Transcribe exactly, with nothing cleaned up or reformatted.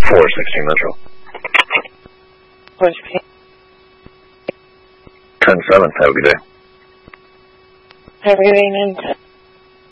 four sixteen Metro. four sixteen. ten seven, have a good day. Have a good evening.